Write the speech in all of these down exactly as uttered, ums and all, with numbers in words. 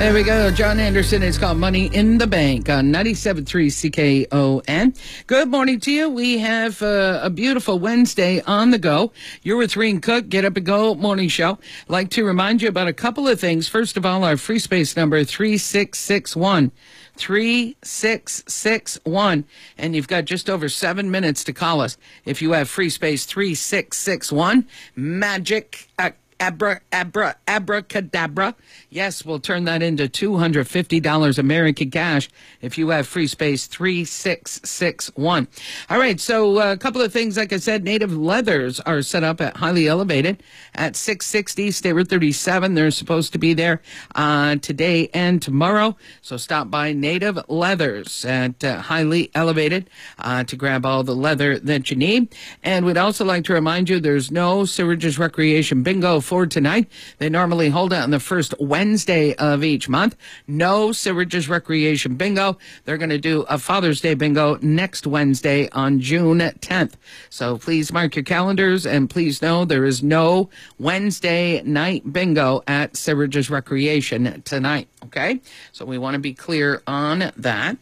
There we go. John Anderson. It's called Money in the Bank on ninety-seven point three C K O N. Good morning to you. We have uh, a beautiful Wednesday on the go. You're with Reen Cook. Get Up and Go morning show. I'd like to remind you about a couple of things. First of all, our free space number three six six one. three six six one. And you've got just over seven minutes to call us. If you have free space three six six one, magic uh, Abra, abra, abracadabra. Yes, we'll turn that into two hundred fifty dollars American cash if you have free space three six six one. All right, so uh, a couple of things. Like I said, Native Leathers are set up at Highly Elevated at six sixty State Route thirty-seven. They're supposed to be there uh, today and tomorrow. So stop by Native Leathers at uh, Highly Elevated uh, to grab all the leather that you need. And we'd also like to remind you there's no Sewerages Recreation Bingo for tonight. They normally hold it on the first Wednesday of each month. No Sewerages Recreation Bingo. They're going to do a Father's Day Bingo next Wednesday on June tenth. So please mark your calendars, and please know there is no Wednesday night bingo at Sewerages Recreation tonight. Okay? So we want to be clear on that.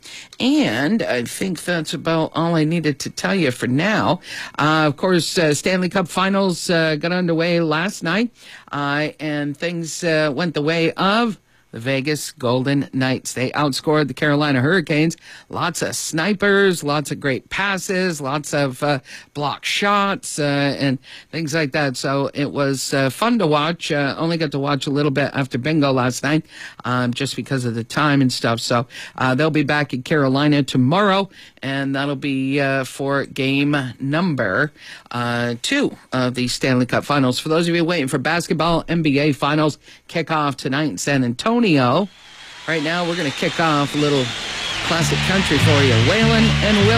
And I think that's about all I needed to tell you for now. Uh, of course, uh, Stanley Cup Finals uh, got underway last night. Uh, and things uh, went the way of the Vegas Golden Knights. They outscored the Carolina Hurricanes. Lots of snipers, lots of great passes, lots of uh, block shots, uh, and things like that. So it was uh, fun to watch. Uh, only got to watch a little bit after bingo last night, um, just because of the time and stuff. So uh, they'll be back in Carolina tomorrow, and that'll be uh, for game number uh, two of the Stanley Cup Finals. For those of you waiting for basketball, N B A Finals kick off tonight in San Antonio. Right now, we're going to kick off a little classic country for you. Waylon and Will.